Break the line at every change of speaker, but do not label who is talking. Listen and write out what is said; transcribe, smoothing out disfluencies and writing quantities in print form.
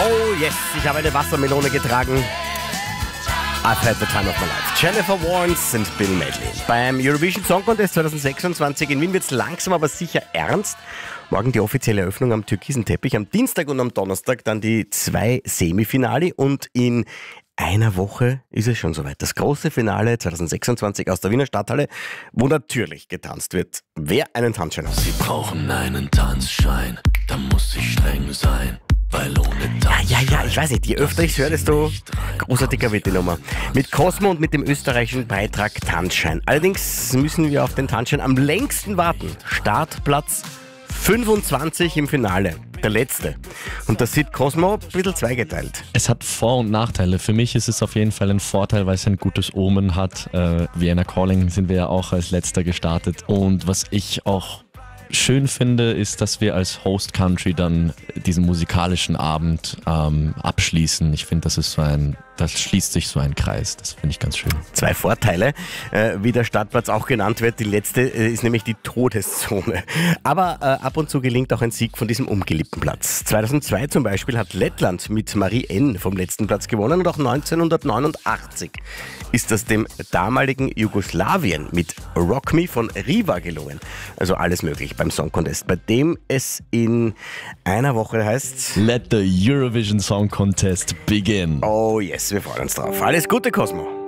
Oh yes, ich habe eine Wassermelone getragen. I've had the time of my life. Jennifer Warnes und Bill Medley. Beim Eurovision Song Contest 2026 in Wien wird es langsam aber sicher ernst. Morgen die offizielle Eröffnung am türkisen Teppich, am Dienstag und am Donnerstag dann die 2 Semifinale und in einer Woche ist es schon soweit. Das große Finale 2026 aus der Wiener Stadthalle, wo natürlich getanzt wird. Wer einen Tanzschein hat.
Sie brauchen einen Tanzschein, da muss ich streng sein. Weil ohne Tanzschein
Ja, ich weiß nicht, je öfter ich es höre, desto großartiger wird die Nummer. Mit Cosmo und mit dem österreichischen Beitrag Tanzschein. Allerdings müssen wir auf den Tanzschein am längsten warten. Startplatz 25 im Finale, der letzte. Und das sieht Cosmo ein bisschen zweigeteilt.
Es hat Vor- und Nachteile. Für mich ist es auf jeden Fall ein Vorteil, weil es ein gutes Omen hat. Vienna Calling sind wir ja auch als letzter gestartet. Und was ich auch schön finde, ist, dass wir als Host Country dann diesen musikalischen Abend abschließen. Ich finde, das schließt sich so ein Kreis. Das finde ich ganz schön.
2 Vorteile, wie der Startplatz auch genannt wird. Die letzte ist nämlich die Todeszone. Aber ab und zu gelingt auch ein Sieg von diesem ungeliebten Platz. 2002 zum Beispiel hat Lettland mit Marie N. vom letzten Platz gewonnen und auch 1989 ist das dem damaligen Jugoslawien mit Rock Me von Riva gelungen. Also alles möglich beim Song Contest, bei dem es in einer Woche heißt
Let the Eurovision Song Contest begin.
Oh yes, wir freuen uns drauf. Alles Gute, Cosmo.